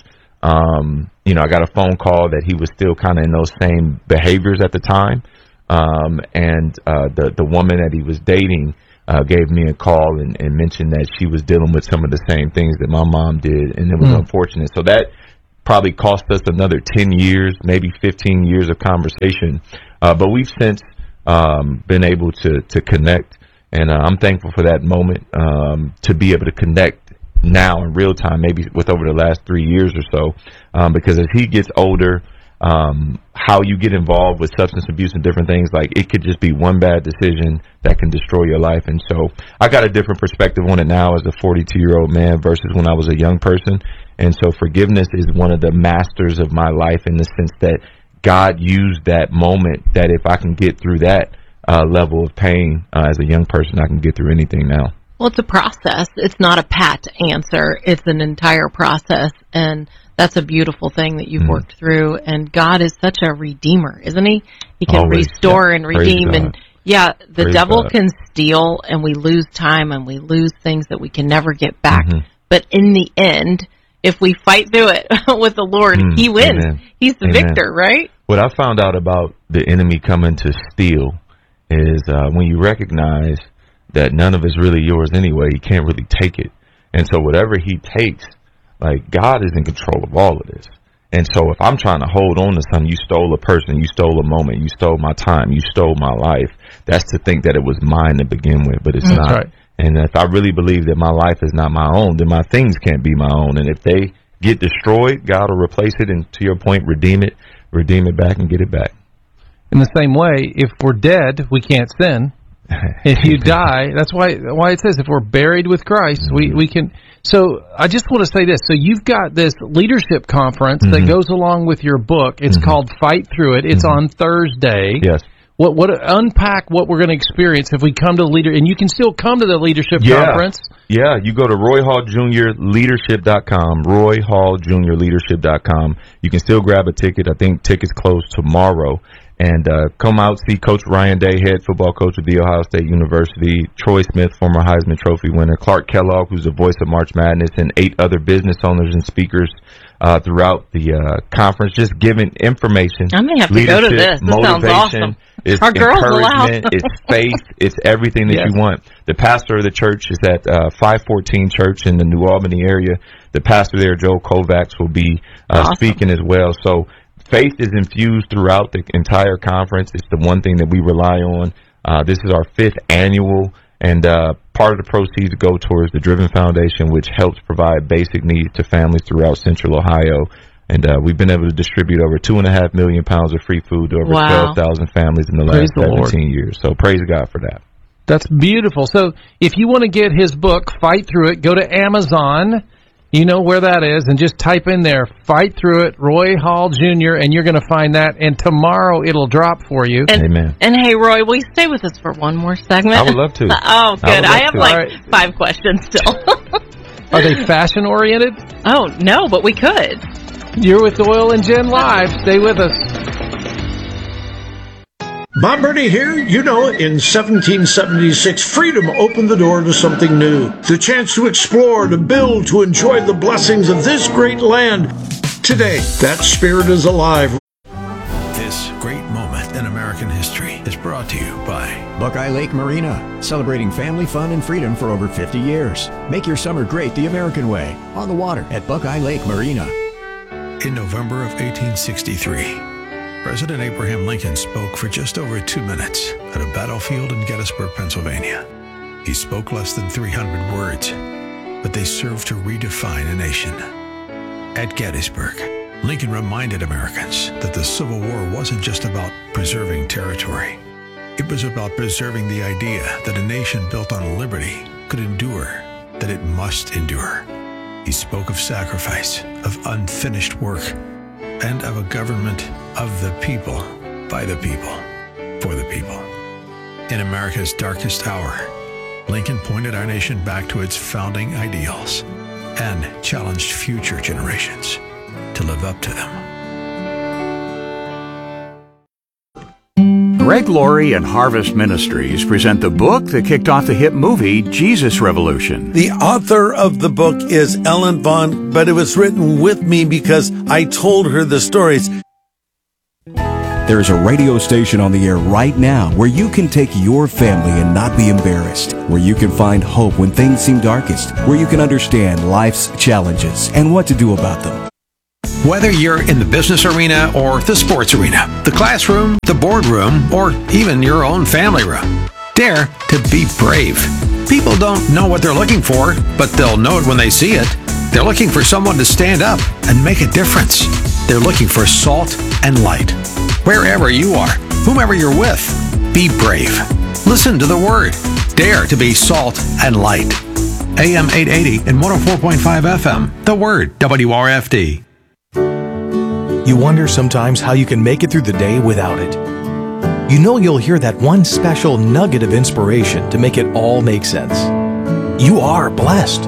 um, you know, I got a phone call that he was still kind of in those same behaviors at the time. Um, and uh, the, the woman that he was dating uh, gave me a call and, and mentioned that she was dealing with some of the same things that my mom did, and it was mm. unfortunate. So that probably cost us another ten years, maybe fifteen years of conversation. Uh, but we've since um, been able to, to connect. And uh, I'm thankful for that moment, um, to be able to connect now in real time, maybe with over the last three years or so, um, because as he gets older, um, how you get involved with substance abuse and different things, like it could just be one bad decision that can destroy your life. And so I got a different perspective on it now as a forty-two-year-old man versus when I was a young person. And so forgiveness is one of the masters of my life in the sense that God used that moment, that if I can get through that, Uh, level of pain uh, as a young person, I can get through anything now. Well, it's a process. It's not a pat answer. It's an entire process, and that's a beautiful thing that you've mm. worked through. And God is such a redeemer, isn't He? He can Always, restore yeah. and redeem. And yeah, the Praise devil God. Can steal, and we lose time, and we lose things that we can never get back. Mm-hmm. But in the end, if we fight through it with the Lord, mm. He wins. Amen. He's the Amen. Victor, right? What I found out about the enemy coming to steal is uh, when you recognize that none of it's really yours anyway, he can't really take it. And so whatever he takes, like, God is in control of all of this. And so if I'm trying to hold on to something, you stole a person, you stole a moment, you stole my time, you stole my life, that's to think that it was mine to begin with, but it's that's not. Right. And if I really believe that my life is not my own, then my things can't be my own. And if they get destroyed, God will replace it and, to your point, redeem it, redeem it back and get it back. In the same way, if we're dead, we can't sin. If you die, that's why why it says if we're buried with Christ, we, we can. So I just want to say this. So you've got this leadership conference mm-hmm. that goes along with your book. It's mm-hmm. called Fight Through It. It's mm-hmm. on Thursday. Yes. What what unpack what we're going to experience if we come to the leader, and you can still come to the leadership yeah. conference. Yeah, you go to Roy Hall Junior Leadership dot com, Roy Hall Junior Leadership dot com. You can still grab a ticket. I think tickets close tomorrow. And uh, come out, see Coach Ryan Day, head football coach of The Ohio State University, Troy Smith, former Heisman Trophy winner, Clark Kellogg, who's the voice of March Madness, and eight other business owners and speakers uh, throughout the uh, conference, just giving information. I may have to go to this. This sounds awesome. It's Our girls encouragement, it's faith, it's everything that yes. you want. The pastor of the church is at uh, five fourteen Church in the New Albany area. The pastor there, Joel Kovacs, will be uh, awesome. speaking as well. So faith is infused throughout the entire conference. It's the one thing that we rely on. Uh, this is our fifth annual, and uh, part of the proceeds go towards the Driven Foundation, which helps provide basic needs to families throughout Central Ohio. And uh, we've been able to distribute over two and a half million pounds of free food to over wow. twelve thousand families in the last praise seventeen the years. So praise God for that. That's beautiful. So if you want to get his book, Fight Through It, go to Amazon. You know where that is, and just type in there, Fight Through It, Roy Hall Junior, and you're going to find that, and tomorrow it'll drop for you. And, Amen. And hey, Roy, will you stay with us for one more segment? I would love to. Oh, good. I, I have to. like right. five questions still. Are they fashion-oriented? Oh, no, but we could. You're with Doyle and Jen Live. Stay with us. Bob Burney here. You know, in seventeen seventy-six, freedom opened the door to something new. The chance to explore, to build, to enjoy the blessings of this great land. Today, that spirit is alive. This great moment in American history is brought to you by Buckeye Lake Marina, celebrating family fun and freedom for over fifty years. Make your summer great the American way, on the water at Buckeye Lake Marina. In November of eighteen sixty-three, President Abraham Lincoln spoke for just over two minutes at a battlefield in Gettysburg, Pennsylvania. He spoke less than three hundred words, but they served to redefine a nation. At Gettysburg, Lincoln reminded Americans that the Civil War wasn't just about preserving territory. It was about preserving the idea that a nation built on liberty could endure, that it must endure. He spoke of sacrifice, of unfinished work, and of a government of the people, by the people, for the people. In America's darkest hour, Lincoln pointed our nation back to its founding ideals and challenged future generations to live up to them. Greg Laurie and Harvest Ministries present the book that kicked off the hit movie Jesus Revolution. The author of the book is Ellen Vaughn, but it was written with me because I told her the stories. There is a radio station on the air right now where you can take your family and not be embarrassed, where you can find hope when things seem darkest, where you can understand life's challenges and what to do about them. Whether you're in the business arena or the sports arena, the classroom, the boardroom, or even your own family room, dare to be brave. People don't know what they're looking for, but they'll know it when they see it. They're looking for someone to stand up and make a difference. They're looking for salt and light. Wherever you are, whomever you're with, be brave. Listen to the Word. Dare to be salt and light. A M eight eighty and one oh four point five F M. The Word, W R F D. You wonder sometimes how you can make it through the day without it. You know you'll hear that one special nugget of inspiration to make it all make sense. You are blessed.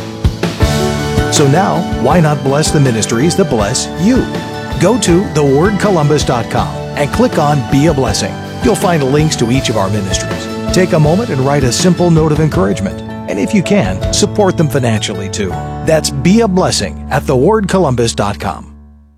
So now, why not bless the ministries that bless you? Go to the word columbus dot com and click on Be a Blessing. You'll find links to each of our ministries. Take a moment and write a simple note of encouragement. And if you can, support them financially too. That's Be a Blessing at the word columbus dot com.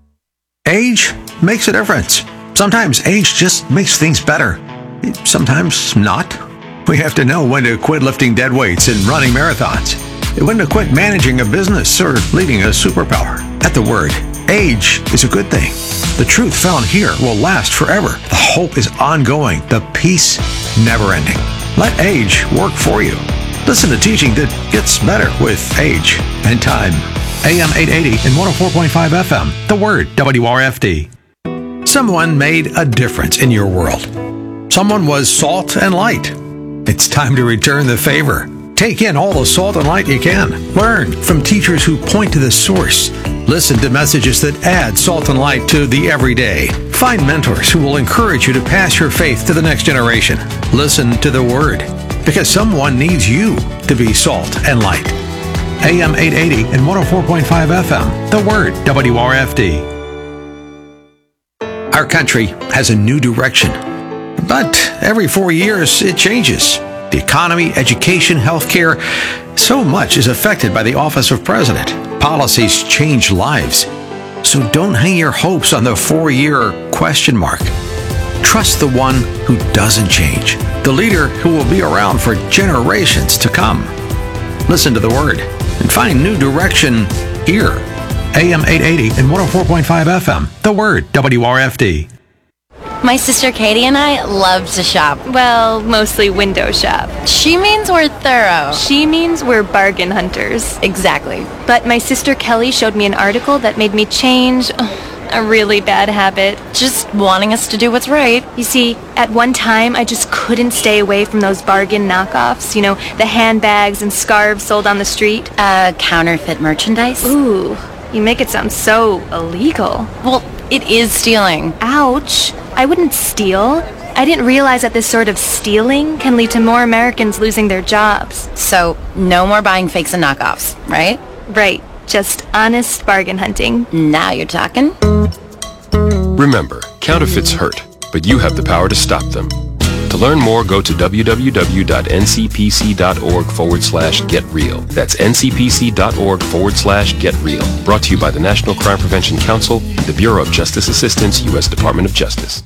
Age makes a difference. Sometimes age just makes things better. Sometimes not. We have to know when to quit lifting dead weights and running marathons. When to quit managing a business or leading a superpower. At the Word, age is a good thing. The truth found here will last forever. The hope is ongoing. The peace never ending. Let age work for you. Listen to teaching that gets better with age and time. A M eight eighty and one oh four point five F M. The Word, W R F D. Someone made a difference in your world. Someone was salt and light. It's time to return the favor. Take in all the salt and light you can. Learn from teachers who point to the source. Listen to messages that add salt and light to the everyday. Find mentors who will encourage you to pass your faith to the next generation. Listen to the Word, because someone needs you to be salt and light. A M eight eighty and one oh four point five F M. The Word, W R F D. Our country has a new direction, but every four years it changes. The economy, education, healthcare, so much is affected by the office of president. Policies change lives. So don't hang your hopes on the four-year question mark. Trust the one who doesn't change, the leader who will be around for generations to come. Listen to the Word and find new direction here. A M eight eighty and one oh four point five F M. The Word, W R F D. My sister Katie and I love to shop. Well, mostly window shop. She means we're thorough. She means we're bargain hunters. Exactly. But my sister Kelly showed me an article that made me change a really bad habit. Just wanting us to do what's right. You see, at one time, I just couldn't stay away from those bargain knockoffs. You know, the handbags and scarves sold on the street. Uh, counterfeit merchandise? Ooh, you make it sound so illegal. Well, it is stealing. Ouch. I wouldn't steal. I didn't realize that this sort of stealing can lead to more Americans losing their jobs. So, no more buying fakes and knockoffs, right? Right. Just honest bargain hunting. Now you're talking. Remember, counterfeits hurt, but you have the power to stop them. To learn more, go to www.ncpc.org forward slash get real. That's ncpc.org forward slash get real. Brought to you by the National Crime Prevention Council, the Bureau of Justice Assistance, U S Department of Justice.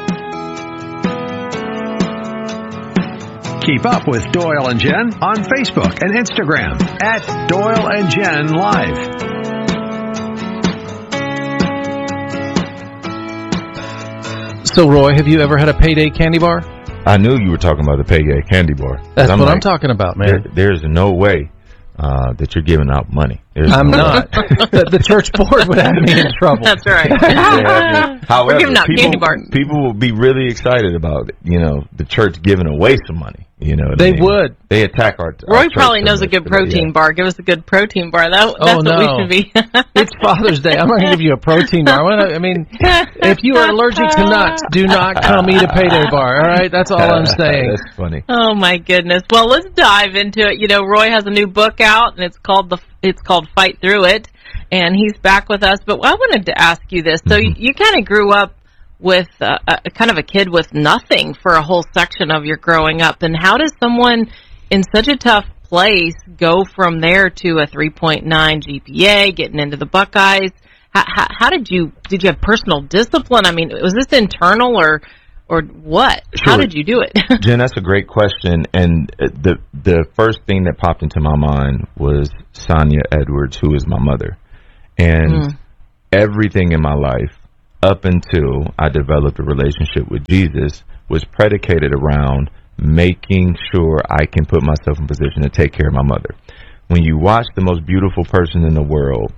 Keep up with Doyle and Jen on Facebook and Instagram at Doyle and Jen Live. So, Roy, have you ever had a payday candy bar? I knew you were talking about the payday candy bar. That's I'm what like, I'm talking about, man. There, there's no way uh, that you're giving out money. There's I'm no not. the, the church board would have me in trouble. That's right. Yeah, however, We're giving out people, candy bars. People will be really excited about, you know, the church giving away some money. You know, what they I mean? would. They attack our. Roy our probably knows a good protein yeah. bar. Give us a good protein bar. That, that's oh, what no. we should be. It's Father's Day. I'm not going to give you a protein bar. I, wanna, I mean, if you are allergic to nuts, do not come eat a payday bar. All right, that's all I'm saying. That's funny. Oh my goodness. Well, let's dive into it. You know, Roy has a new book out, and it's called the it's called Fight Through It, and he's back with us. But I wanted to ask you this. So mm-hmm. you, you kind of grew up with uh, a kind of a kid with nothing for a whole section of your growing up. And how does someone in such a tough place go from there to a three point nine G P A, getting into the Buckeyes? How, how, how did you did you have personal discipline? I mean, was this internal or or what? Sure. How did you do it? Jen, that's a great question. And the the first thing that popped into my mind was Sonia Edwards, who is my mother. And mm. everything in my life, up until I developed a relationship with Jesus, was predicated around making sure I can put myself in position to take care of my mother. When you watch the most beautiful person in the world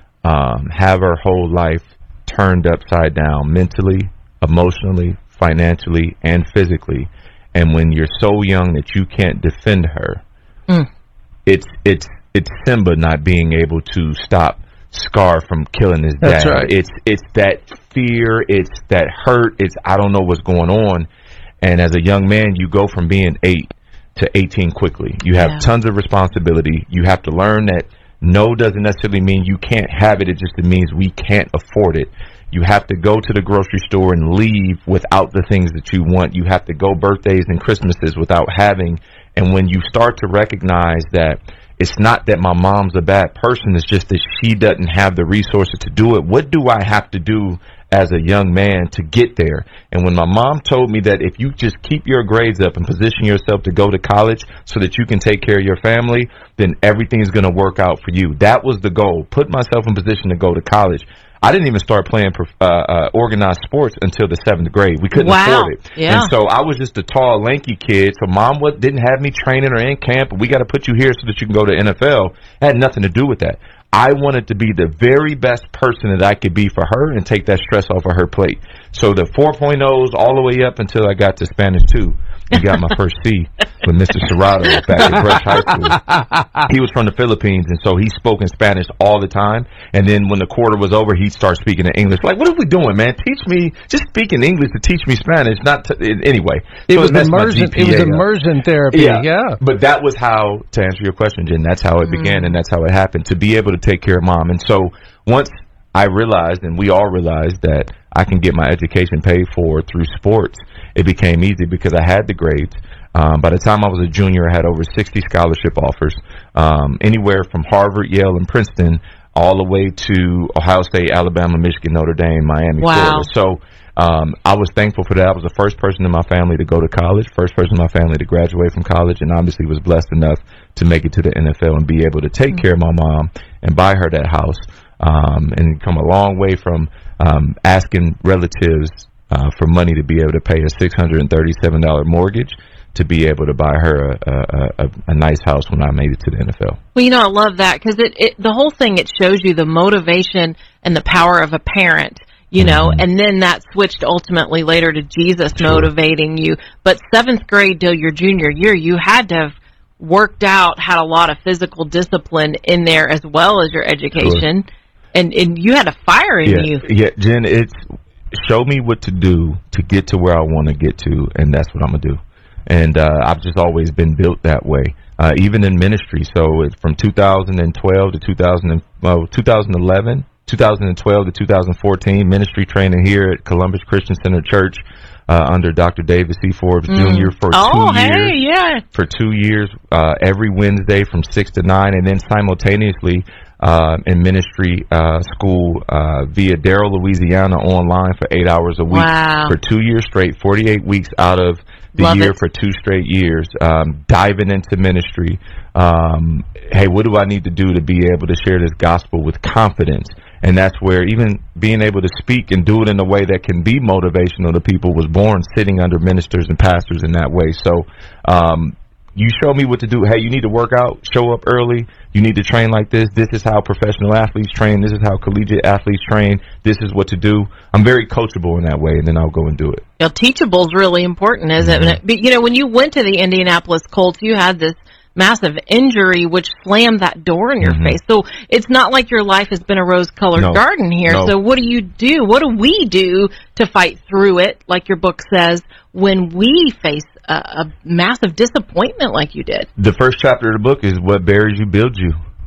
um, have her whole life turned upside down mentally, emotionally, financially, and physically, and when you're so young that you can't defend her, mm. it's it's it's Simba not being able to stop Scar from killing his dad. That's right. It's it's that fear, it's that hurt, it's I don't know what's going on. And as a young man, you go from being eight to eighteen quickly. You have yeah. tons of responsibility. You have to learn that no doesn't necessarily mean you can't have it. It just means we can't afford it. You have to go to the grocery store and leave without the things that you want. You have to go birthdays and Christmases without having. And when you start to recognize that it's not that my mom's a bad person, it's just that she doesn't have the resources to do it. What do I have to do as a young man to get there? And when my mom told me that if you just keep your grades up and position yourself to go to college so that you can take care of your family, then everything's going to work out for you. That was the goal. Put myself in position to go to college. I didn't even start playing uh, uh, organized sports until the seventh grade. We couldn't wow. afford it. Yeah. And so I was just a tall, lanky kid. So mom what, didn't have me training or in camp. We got to put you here so that you can go to N F L. It had nothing to do with that. I wanted to be the very best person that I could be for her and take that stress off of her plate. So the four point ohs all the way up until I got to Spanish two. You got my first C with Mister Serrato back at Brush High School. He was from the Philippines, and so he spoke in Spanish all the time. And then when the quarter was over, he'd start speaking in English. Like, what are we doing, man? Teach me, just speak in English to teach me Spanish. Not to, anyway. It so was it immersion. It was immersion therapy. Yeah. yeah. But that was how, to answer your question, Jen, that's how it mm. began, and that's how it happened, to be able to take care of mom. And so once I realized, and we all realized, that I can get my education paid for through sports, it became easy because I had the grades. Um, by the time I was a junior, I had over sixty scholarship offers, um, anywhere from Harvard, Yale, and Princeton, all the way to Ohio State, Alabama, Michigan, Notre Dame, Miami, wow. Florida. So um, I was thankful for that. I was the first person in my family to go to college, first person in my family to graduate from college, and obviously was blessed enough to make it to the N F L and be able to take mm-hmm. care of my mom and buy her that house, um, and come a long way from um, asking relatives Uh, for money to be able to pay a six hundred thirty-seven dollars mortgage to be able to buy her a, a, a, a nice house when I made it to the N F L. Well, you know, I love that because it, it, the whole thing, it shows you the motivation and the power of a parent, you mm-hmm. know, and then that switched ultimately later to Jesus sure. motivating you. But seventh grade till your junior year, you had to have worked out, had a lot of physical discipline in there as well as your education. Sure. And, and you had a fire in yeah, you. Yeah, Jen, it's show me what to do to get to where I want to get to, and that's what I'm going to do. And uh, I've just always been built that way, uh, even in ministry. So it's from two thousand twelve to two thousand, well, twenty eleven, twenty twelve to two thousand fourteen, ministry training here at Columbus Christian Center Church uh, under Doctor David C. Forbes mm. Junior for oh, two hey, years. Yeah. For two years, uh, every Wednesday from six to nine, and then simultaneously Uh, in ministry uh, school uh, via Darrell, Louisiana, online for eight hours a week wow. for two years straight, forty-eight weeks out of the Love year it. for two straight years, um, diving into ministry. Um, hey, what do I need to do to be able to share this gospel with confidence? And that's where even being able to speak and do it in a way that can be motivational to people was born, sitting under ministers and pastors in that way. So um, you show me what to do. Hey, you need to work out, show up early. You need to train like this. This is how professional athletes train. This is how collegiate athletes train. This is what to do. I'm very coachable in that way, and then I'll go and do it. You know, teachable is really important, isn't mm-hmm. it? But, you know, when you went to the Indianapolis Colts, you had this massive injury which slammed that door in your mm-hmm. face. So it's not like your life has been a rose-colored no. garden here. No. So what do you do? What do we do to fight through it, like your book says, when we face a, a massive disappointment like you did? The first chapter of the book is what buries you builds you.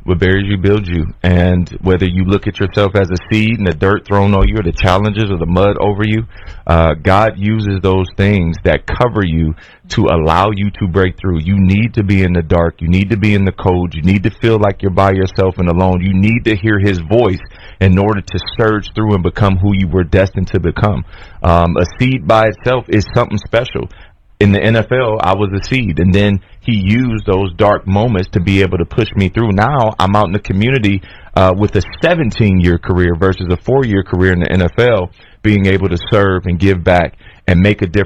what buries you builds you. And whether you look at yourself as a seed and the dirt thrown on you, or the challenges or the mud over you, uh, God uses those things that cover you to allow you to break through. You need to be in the dark. You need to be in the cold. You need to feel like you're by yourself and alone. You need to hear his voice in order to surge through and become who you were destined to become. Um, a seed by itself is something special. In the N F L, I was a seed, and then he used those dark moments to be able to push me through. Now I'm out in the community uh, with a seventeen-year career versus a four-year career in the N F L, being able to serve and give back and make a difference